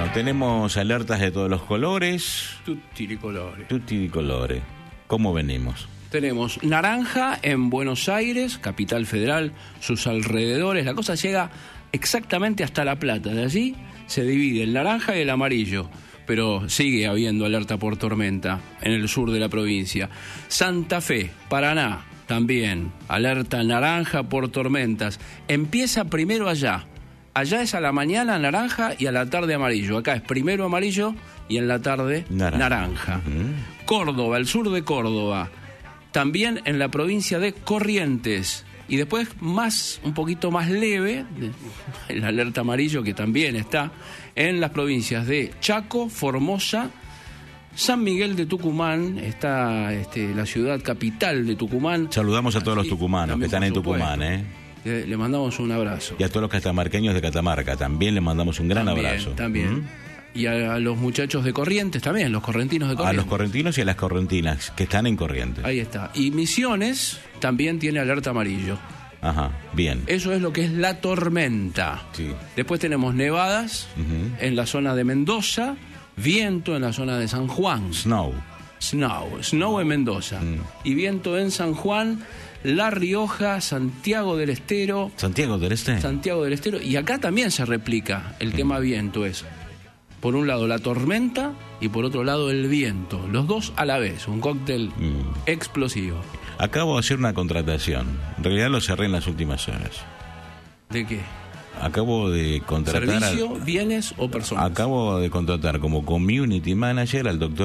tenemos alertas de todos los colores. Tutti di colores. Tutti di colores. ¿Cómo venimos? Tenemos naranja en Buenos Aires, capital federal, sus alrededores. La cosa llega exactamente hasta La Plata. De allí se divide el naranja y el amarillo. Pero sigue habiendo alerta por tormenta en el sur de la provincia. Santa Fe, Paraná, también alerta naranja por tormentas. Empieza primero allá. Allá es a la mañana naranja y a la tarde amarillo. Acá es primero amarillo y en la tarde naranja. Córdoba, el sur de Córdoba. También en la provincia de Corrientes. Y después un poquito más leve, el alerta amarillo que también está en las provincias de Chaco, Formosa, San Miguel de Tucumán, está la ciudad capital de Tucumán. Saludamos a todos los tucumanos que están en Tucumán, Le mandamos un abrazo. Y a todos los catamarqueños de Catamarca, también le mandamos un gran abrazo. También. Y a los muchachos de Corrientes también, los correntinos de Corrientes. A los correntinos y a las correntinas que están en Corrientes. Ahí está. Y Misiones también tiene alerta amarillo. Ajá, bien. Eso es lo que es la tormenta. Sí. Después tenemos nevadas en la zona de Mendoza, viento en la zona de San Juan. Snow en Mendoza. Y viento en San Juan, La Rioja, Santiago del Estero. Santiago del Estero. Y acá también se replica el tema viento. Es por un lado la tormenta y por otro lado el viento. Los dos a la vez, un cóctel explosivo. Acabo de hacer una contratación. En realidad lo cerré en las últimas horas. ¿De qué? Acabo de contratar... ¿Servicio, bienes o personas? Acabo de contratar como community manager al doctor